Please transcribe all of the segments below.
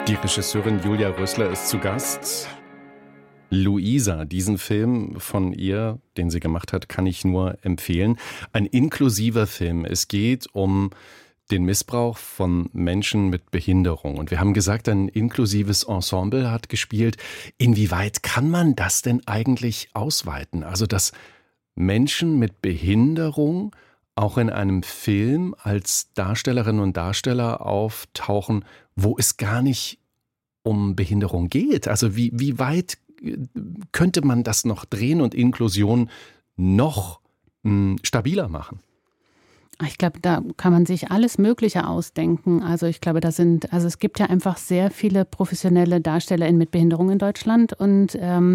Die Regisseurin Julia Rösler ist zu Gast. Luisa, diesen Film von ihr, den sie gemacht hat, kann ich nur empfehlen. Ein inklusiver Film. Es geht um den Missbrauch von Menschen mit Behinderung. Und wir haben gesagt, ein inklusives Ensemble hat gespielt. Inwieweit kann man das denn eigentlich ausweiten? Also, dass Menschen mit Behinderung auch in einem Film als Darstellerinnen und Darsteller auftauchen, wo es gar nicht um Behinderung geht. Also wie weit könnte man das noch drehen und Inklusion noch stabiler machen? Ich glaube, da kann man sich alles Mögliche ausdenken. Also ich glaube, es gibt ja einfach sehr viele professionelle DarstellerInnen mit Behinderung in Deutschland und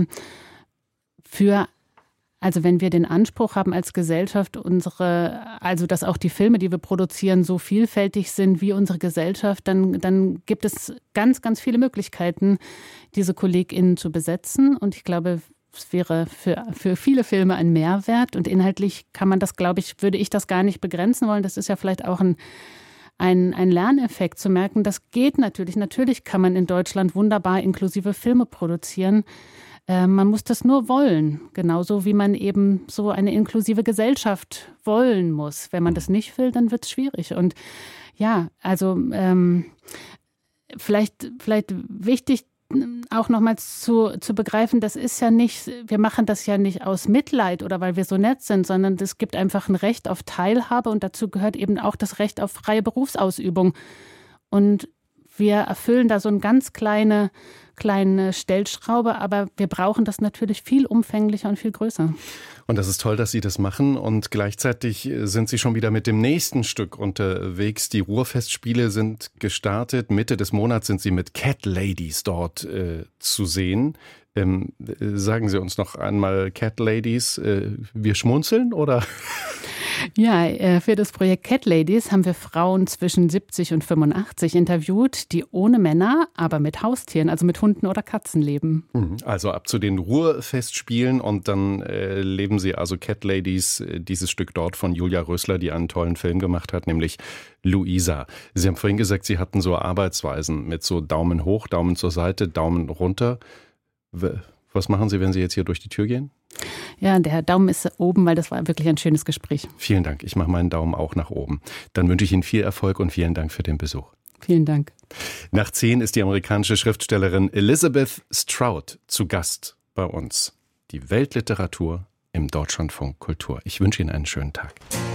also wenn wir den Anspruch haben als Gesellschaft, dass auch die Filme, die wir produzieren, so vielfältig sind wie unsere Gesellschaft, dann gibt es ganz, ganz viele Möglichkeiten, diese KollegInnen zu besetzen. Und ich glaube, es wäre für viele Filme ein Mehrwert. Und inhaltlich kann man das, glaube ich, würde ich das gar nicht begrenzen wollen. Das ist ja vielleicht auch ein Lerneffekt, zu merken, das geht natürlich. Natürlich kann man in Deutschland wunderbar inklusive Filme produzieren. Man muss das nur wollen, genauso wie man eben so eine inklusive Gesellschaft wollen muss. Wenn man das nicht will, dann wird es schwierig. Und ja, also vielleicht wichtig auch nochmals zu begreifen, das ist ja nicht, wir machen das ja nicht aus Mitleid oder weil wir so nett sind, sondern es gibt einfach ein Recht auf Teilhabe und dazu gehört eben auch das Recht auf freie Berufsausübung. Und wir erfüllen da so eine ganz kleine Stellschraube, aber wir brauchen das natürlich viel umfänglicher und viel größer. Und das ist toll, dass Sie das machen und gleichzeitig sind Sie schon wieder mit dem nächsten Stück unterwegs. Die Ruhrfestspiele sind gestartet. Mitte des Monats sind Sie mit Cat Ladies dort zu sehen. Sagen Sie uns noch einmal Cat Ladies, wir schmunzeln oder? Ja, für das Projekt Cat Ladies haben wir Frauen zwischen 70 und 85 interviewt, die ohne Männer, aber mit Haustieren, also mit Hunden oder Katzen leben. Also ab zu den Ruhrfestspielen und dann leben Sie also Cat Ladies, dieses Stück dort von Julia Rösler, die einen tollen Film gemacht hat, nämlich Luisa. Sie haben vorhin gesagt, Sie hatten so Arbeitsweisen mit so Daumen hoch, Daumen zur Seite, Daumen runter. Was machen Sie, wenn Sie jetzt hier durch die Tür gehen? Ja, der Daumen ist oben, weil das war wirklich ein schönes Gespräch. Vielen Dank. Ich mache meinen Daumen auch nach oben. Dann wünsche ich Ihnen viel Erfolg und vielen Dank für den Besuch. Vielen Dank. Nach 10 ist die amerikanische Schriftstellerin Elizabeth Strout zu Gast bei uns. Die Weltliteratur im Deutschlandfunk Kultur. Ich wünsche Ihnen einen schönen Tag.